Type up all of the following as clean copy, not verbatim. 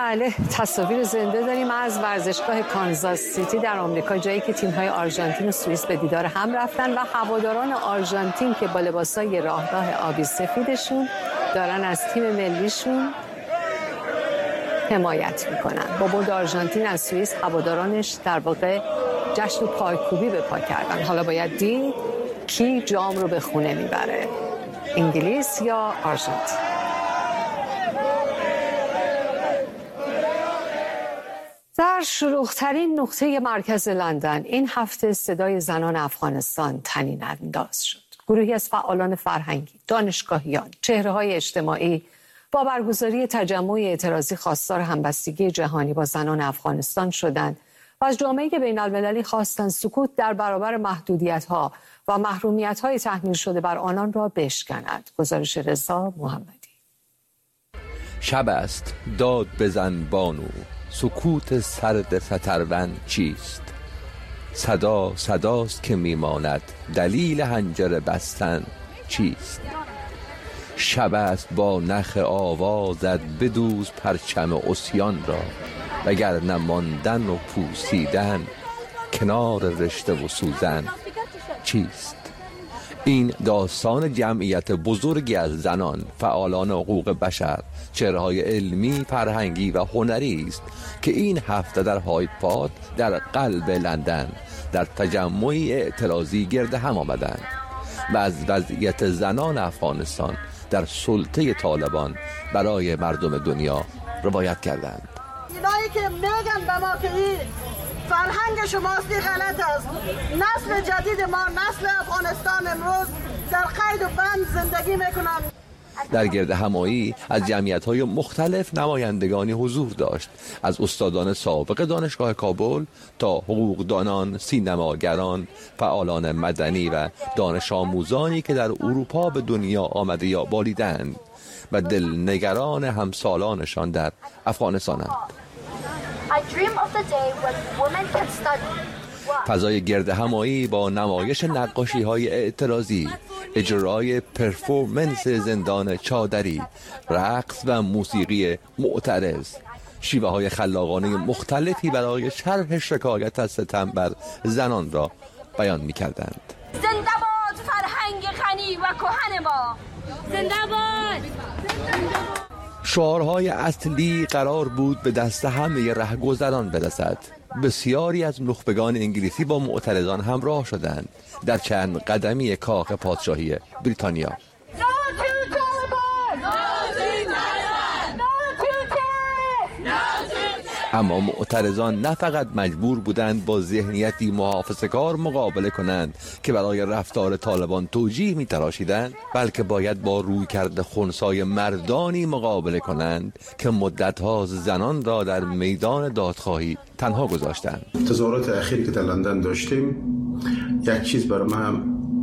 بله، تصاویر زنده داریم از ورزشگاه کانزاس سیتی در آمریکا، جایی که تیم‌های آرژانتین و سوئیس به دیدار هم رفتن و هواداران آرژانتین که با لباسای راهراه آبی سفیدشون دارن از تیم ملیشون حمایت میکنن. با برد آرژانتین از سوئیس هوادارانش در واقع جشن پایکوبی به پا کردن. حالا باید دید کی جام رو به خونه میبره، انگلیس یا آرژانتین. در شلوغ‌ترین نقطه مرکز لندن این هفته صدای زنان افغانستان طنین انداز شد. گروهی از فعالان فرهنگی، دانشگاهیان، چهره‌های اجتماعی با برگزاری تجمع اعتراضی خواستار همبستگی جهانی با زنان افغانستان شدند و از جامعه بین‌المللی خواستند سکوت در برابر محدودیت‌ها و محرومیت‌های تحمیل شده بر آنان را بشکند. گزارش رضا محمدی. شب است، داد بزن بانو، سکوت سرد سترون چیست؟ صدا صداست که میماند، دلیل حنجره بستن چیست؟ شب است با نخ آوازت بدوز پرچم عصیان را، وگرنه ماندن و پوسیدن کنار رشته و سوزن چیست؟ این داستان جمعیت بزرگی از زنان، فعالان حقوق بشر، چهره‌های علمی، فرهنگی و هنری است که این هفته در هاید پارک در قلب لندن در تجمعی اعتراضی گرد هم آمدند و از وضعیت زنان افغانستان در سلطه طالبان برای مردم دنیا روایت کردند. اینایی که میگن به ما که این فرهنگ شماست غلط است، نسل جدید ما، نسل افغانستان امروز در قید و بند زندگی میکنن. در گرد همایی از جمعیت‌های مختلف نمایندگانی حضور داشت، از استادان سابق دانشگاه کابل تا حقوقدانان، سینماگران، فعالان مدنی و دانش آموزانی که در اروپا به دنیا آمده یا بالیدند و دلنگران همسالانشان در افغانستانند. فضای گرد همایی با نمایش نقاشی‌های اعتراضی، اجرای پرفورمنس زندان چادری، رقص و موسیقی معترض، شیوه‌های خلاقانه مختلفی برای شرح شکایت از ستم بر زنان را بیان می‌کردند. زنده باد فرهنگ غنی و کهن ما، زنده باد! شعارهای اصلی قرار بود به دست همه رهگذران برسد. بسیاری از نخبگان انگلیسی با معترضان همراه شدند در چند قدمی کاخ پادشاهی بریتانیا. اما معترضان نه فقط مجبور بودند با ذهنیتی محافظه‌کار مقابله کنند که برای رفتار طالبان توجیه می‌تراشیدند، بلکه باید با رویکرد خنثی مردانی مقابله کنند که مدت‌ها زنان را در میدان دادخواهی تنها گذاشتند. تظاهرات اخیر که در لندن داشتیم، یک چیز برای من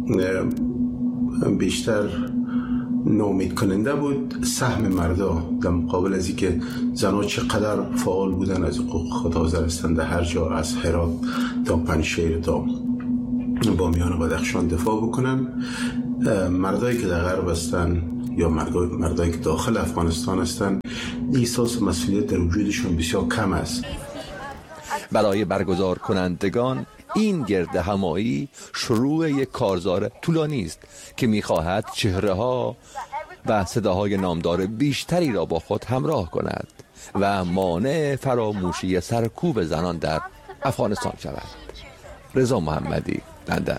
بیشتر ناامید کننده بود، سهم مردا در مقابل از اینکه زنها چقدر فعال بودن از حقوق خود حاضر هستند در هر جا، از هرات تا پنجشیر تا بامیان و بدخشان دفاع بکنن. مردایی که در غرب هستن یا مردایی که داخل افغانستان هستن، احساس مسئولیت در وجودشون بسیار کم است. برای برگزار کنندگان این گرد همایی شروع یک کارزار طولانی است که می‌خواهد چهره‌ها و صداهای نامدار بیشتری را با خود همراه کند و مانع فراموشی سرکوب زنان در افغانستان شود. رضا محمدی، لندن.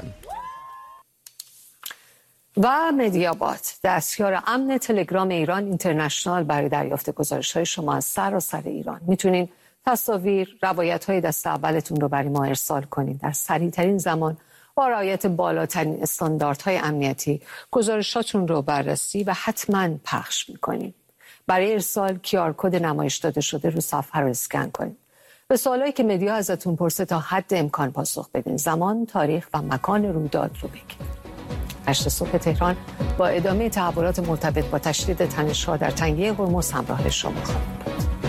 و مدیابات، دستیار امن تلگرام ایران اینترنشنال، برای دریافت گزارش‌های شما از سراسر ایران میتونین تصاویر، روایت‌های دست اولتون رو برای ما ارسال کنید. در سریع‌ترین زمان با رعایت بالاترین استانداردهای امنیتی گزارشاتون رو بررسی و حتما پخش می‌کنیم. برای ارسال QR کد نمایش داده شده رو صفحه رو اسکن کنید. به سوالایی که مدیا ازتون پرسه تا حد امکان پاسخ بدین. زمان، تاریخ و مکان رویداد رو بگید. 8 صبح تهران با ادامه تحولات مرتبط با تشدید تنش‌ها در تنگه هرمز همراه شما خواهد بود.